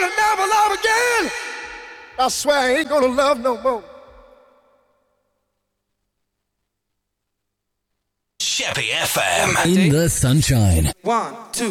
gonna never love again. I swear I ain't gonna love no more. Sheppy FM. In the sunshine. 1, 2.